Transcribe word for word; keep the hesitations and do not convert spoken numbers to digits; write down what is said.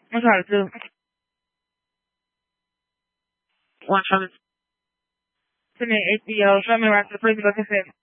I'm trying to do. One trying to send me H B O. Show me right to the prison. Like I said.